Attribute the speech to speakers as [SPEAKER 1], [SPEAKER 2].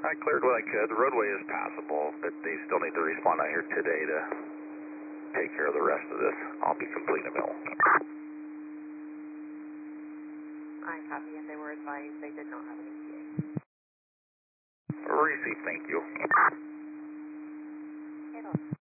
[SPEAKER 1] I cleared what I could. The roadway is passable, but they still need to respond out here today to take care of the rest of this. I'll be complete in a middle.
[SPEAKER 2] I copy, and they were advised they did not have an ETA.
[SPEAKER 1] Receive, thank you.
[SPEAKER 2] Okay,